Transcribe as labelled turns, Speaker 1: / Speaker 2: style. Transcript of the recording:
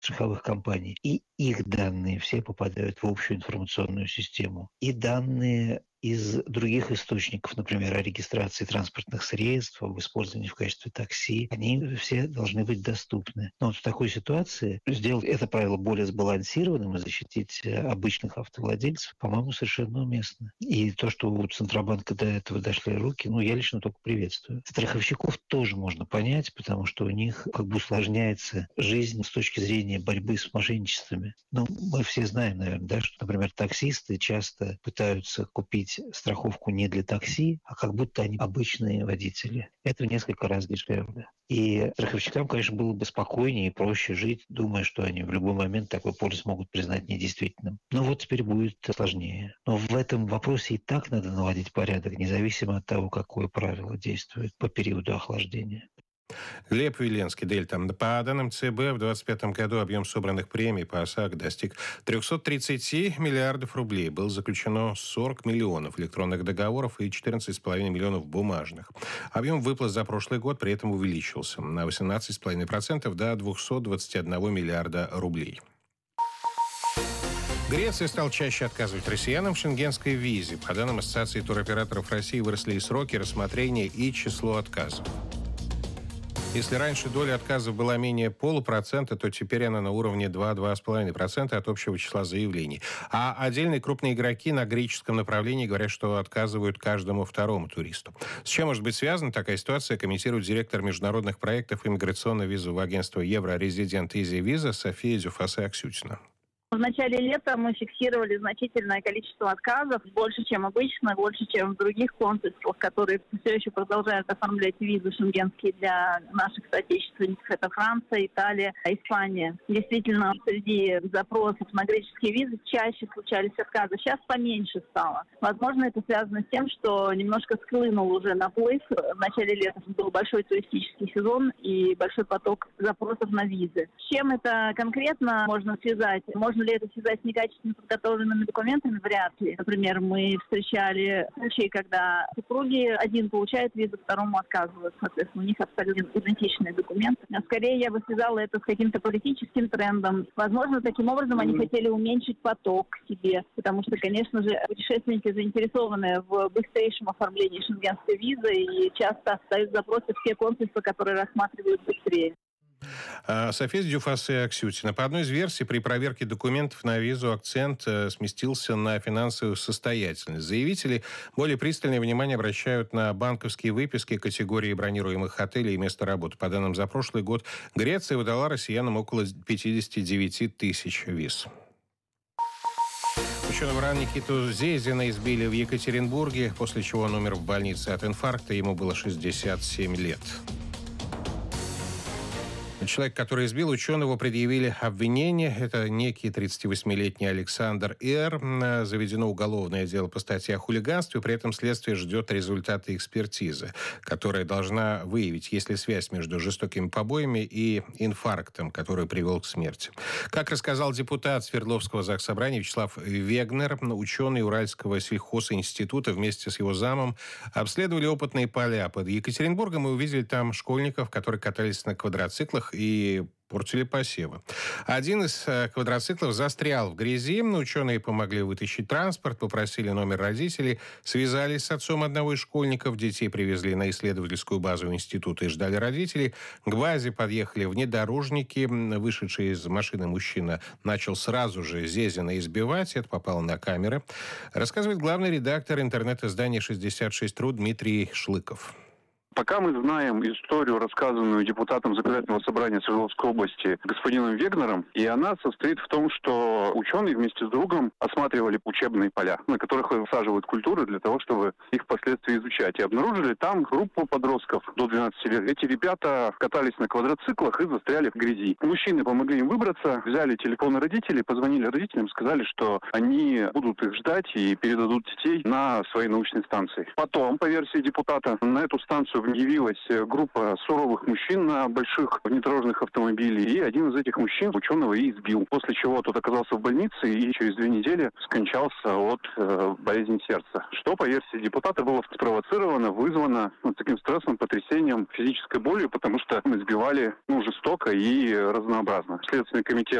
Speaker 1: страховых компаний. И их данные все попадают в общую информационную систему. И данные из других источников, например, о регистрации транспортных средств, об использовании в качестве такси, они все должны быть доступны. Но вот в такой ситуации сделать это правило более сбалансированным и защитить обычных автовладельцев, по-моему, совершенно уместно. И то, что у Центробанка до этого дошли руки, я лично только приветствую. Страховщиков тоже можно понять, потому что у них как бы усложняется жизнь с точки зрения борьбы с мошенничествами. Мы все знаем, наверное, да, что, например, таксисты часто пытаются купить страховку не для такси, а как будто они обычные водители. Это в несколько раз дешевле. И страховщикам, конечно, было бы спокойнее и проще жить, думая, что они в любой момент такой полис могут признать недействительным. Но вот теперь будет сложнее. Но в этом вопросе и так надо наводить порядок, независимо от того, какое правило действует по периоду охлаждения.
Speaker 2: Глеб Веленский, Дельта. По данным ЦБ, в 2025 году объем собранных премий по ОСАГО достиг 330 миллиардов рублей. Было заключено 40 миллионов электронных договоров и 14,5 миллионов бумажных. Объем выплат за прошлый год при этом увеличился на 18,5% до 221 миллиарда рублей. Греция стала чаще отказывать россиянам в шенгенской визе. По данным Ассоциации туроператоров России, выросли и сроки рассмотрения, и число отказов. Если раньше доля отказов была менее 0,5%, то теперь она на уровне 2-2,5% от общего числа заявлений. А отдельные крупные игроки на греческом направлении говорят, что отказывают каждому второму туристу. С чем может быть связана такая ситуация, комментирует директор международных проектов иммиграционно-визового агентства «Еврорезидент Изи Виза» София Дюфасе-Аксютина.
Speaker 3: В начале лета мы фиксировали значительное количество отказов, больше, чем обычно, больше, чем в других консульствах, которые все еще продолжают оформлять визы шенгенские для наших соотечественников. Это Франция, Италия, Испания. Действительно, среди запросов на греческие визы чаще случались отказы. Сейчас поменьше стало. Возможно, это связано с тем, что немножко схлынул уже наплыв. В начале лета был большой туристический сезон и большой поток запросов на визы. С чем это конкретно можно связать? Можно ли это связать с некачественно подготовленными документами? Вряд ли. Например, мы встречали случаи, когда супруги, один получает визу, второму отказывают. Соответственно, у них абсолютно идентичные документы. А скорее я бы связала это с каким-то политическим трендом. Возможно, таким образом они хотели уменьшить поток к себе, потому что, конечно же, путешественники заинтересованы в быстрейшем оформлении шенгенской визы и часто дают запросы в те консульства, которые рассматривают быстрее.
Speaker 2: София Дюфасе-Аксютина. По одной из версий, при проверке документов на визу акцент сместился на финансовую состоятельность. Заявители более пристальное внимание обращают на банковские выписки категории бронируемых отелей и места работы. По данным за прошлый год, Греция выдала россиянам около 59 тысяч виз. Ученого РАН Никиту Зезина избили в Екатеринбурге, после чего он умер в больнице от инфаркта. Ему было 67 лет. Человек, который избил ученого, предъявили обвинение. Это некий 38-летний Александр Р. Заведено уголовное дело по статье о хулиганстве. При этом следствие ждет результаты экспертизы, которая должна выявить, есть ли связь между жестокими побоями и инфарктом, который привел к смерти. Как рассказал депутат Свердловского заксобрания Вячеслав Вегнер, ученые Уральского сельхозинститута вместе с его замом обследовали опытные поля под Екатеринбургом и увидели там школьников, которые катались на квадроциклах и портили посевы. Один из квадроциклов застрял в грязи. Ученые помогли вытащить транспорт, попросили номер родителей, связались с отцом одного из школьников, детей привезли на исследовательскую базу института и ждали родителей. К базе подъехали внедорожники. Вышедший из машины мужчина начал сразу же Зезина избивать. Это попало на камеры. Рассказывает главный редактор интернет-издания «66.ру» Дмитрий Шлыков.
Speaker 4: Пока мы знаем историю, рассказанную депутатом Законодательного собрания Свердловской области господином Вегнером, и она состоит в том, что ученые вместе с другом осматривали учебные поля, на которых высаживают культуры для того, чтобы их впоследствии изучать. И обнаружили там группу подростков до 12 лет. Эти ребята катались на квадроциклах и застряли в грязи. Мужчины помогли им выбраться, взяли телефоны родителей, позвонили родителям, сказали, что они будут их ждать и передадут детей на своей научной станции. Потом, по версии депутата, на эту станцию явилась группа суровых мужчин на больших внедорожных автомобилях, и один из этих мужчин ученого и избил. После чего тот оказался в больнице и через 2 недели скончался от болезни сердца. Что, по версии депутата, было спровоцировано, вызвано таким стрессом, потрясением, физической болью, потому что избивали жестоко и разнообразно. Следственный комитет